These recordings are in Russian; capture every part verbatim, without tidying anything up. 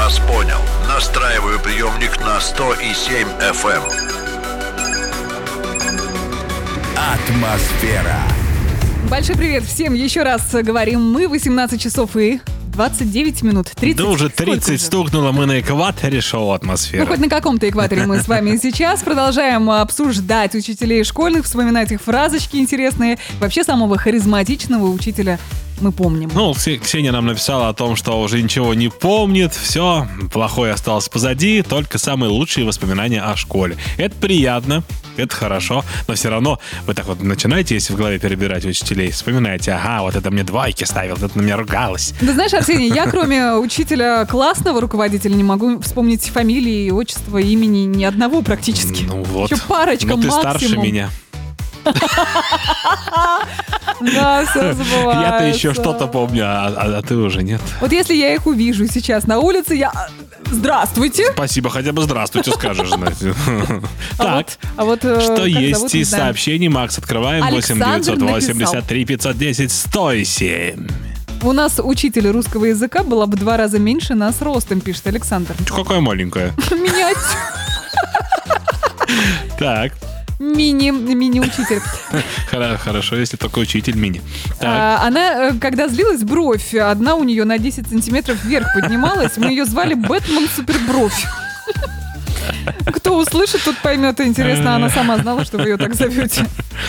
вас понял. Настраиваю приемник на сто и семь эф эм. Атмосфера. Большой привет всем. Еще раз говорим мы. восемнадцать часов и двадцать девять минут. тридцать. Да уже тридцать стукнуло, мы на экваторе шоу «Атмосфера». Ну, хоть на каком-то экваторе мы с вами сейчас. Продолжаем обсуждать учителей школьных, вспоминать их фразочки интересные. Вообще самого харизматичного учителя мы помним. Ну, Ксения нам написала о том, что уже ничего не помнит, все, плохое осталось позади, только самые лучшие воспоминания о школе. Это приятно, это хорошо, но все равно вы так вот начинаете, если в голове перебирать учителей, вспоминаете, ага, вот это мне двойки ставил, это на меня ругалась. Да знаешь, Арсений, я кроме учителя классного руководителя не могу вспомнить фамилии, отчества, имени ни одного практически. Ну вот, еще парочка ну ты максимум. старше меня. Да, все забывается. Я-то еще что-то помню, а, а, а ты уже нет. Вот если я их увижу сейчас на улице, я... Здравствуйте! Спасибо, хотя бы здравствуйте скажешь, знаете. Так, а вот, что есть из сообщений, Макс, открываем. восемь девятьсот восемьдесят три пятьсот десять сто семь. У нас учитель русского языка была бы в два раза меньше нас ростом, пишет Александр. Какая маленькая. Миниатюр. Так. Мини, мини-учитель. Хорошо, если только учитель мини. А, она, когда злилась, бровь одна у нее на десять сантиметров вверх поднималась. Мы ее звали Бэтмен Супербровь. Кто услышит, тот поймет. Интересно, она сама знала, что вы ее так зовете.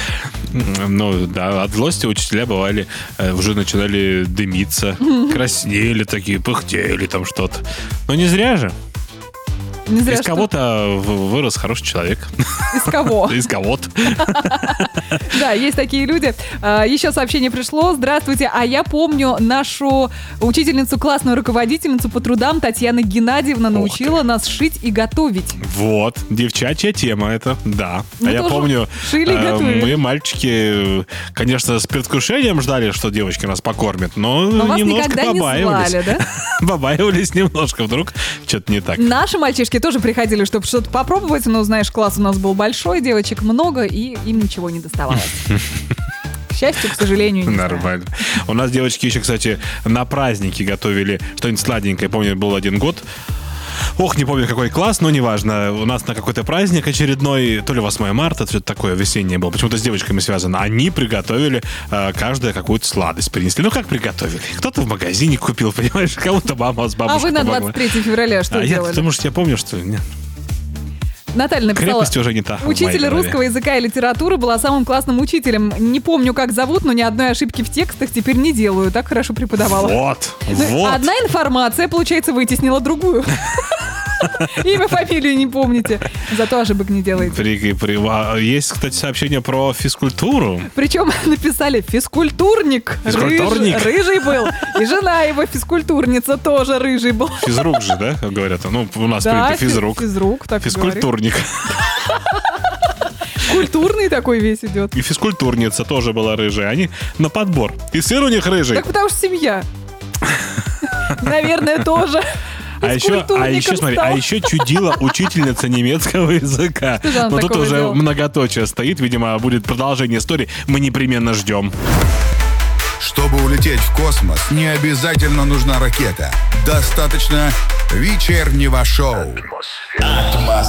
Ну, да, от злости учителя бывали, уже начинали дымиться, краснели такие, пыхтели там что-то. Но не зря же. Не зря, Из кого-то вырос хороший человек. Из кого? Из кого-то. Да, есть такие люди. Еще сообщение пришло. Здравствуйте, а я помню нашу учительницу, классную руководительницу по трудам Татьяна Геннадьевна научила нас шить и готовить. Вот, девчачья тема это, да. Мы а я помню, шили и готовили. Мы, мальчики, конечно, с предвкушением ждали, что девочки нас покормят, но, но немножко вас побаивались. Не звали, да? Побаивались немножко, вдруг что-то не так. Наши мальчишки тоже приходили, чтобы что-то попробовать, но, знаешь, класс у нас был большой, девочек много, и им ничего не доставалось. К счастью, к сожалению, не Нормально. Знаю. У нас девочки еще, кстати, на праздники готовили что-нибудь сладенькое. Помню, был один год. Ох, не помню, какой класс, но неважно. У нас на какой-то праздник очередной, то ли восьмое марта, что-то такое весеннее было. Почему-то с девочками связано. Они приготовили э, каждая какую-то сладость принесли. Ну, как приготовили? Кто-то в магазине купил, понимаешь? Кому-то мама с бабушкой А вы на помогла. двадцать третьего февраля что а делали? Я, потому что я помню, что... Нет. Наталья написала, крепость уже не та. учитель русского языка и литературы была самым классным учителем. Не помню, как зовут, но ни одной ошибки в текстах теперь не делаю. Так хорошо преподавала. Вот, ну, вот. Одна информация, получается, вытеснила другую. Имя, фамилию не помните. Зато ошибок не делаете. При, при, есть, кстати, сообщение про физкультуру. Причем написали физкультурник. Физкультурник. Рыж, рыжий был. И жена его физкультурница тоже рыжий был. Физрук же, да, говорят? Ну, у нас да, принято физрук. Физрук, так Физкультурник. Культурный такой весь идет. И физкультурница тоже была рыжая. Они на подбор. И сын у них рыжий. Так потому что семья. Наверное, тоже. А еще, а еще, смотри, а еще чудила учительница немецкого языка. Но тут уже делал? Многоточие стоит, видимо, будет продолжение истории. Мы непременно ждем. Чтобы улететь в космос, не обязательно нужна ракета. Достаточно вечернего шоу. Атмосфера.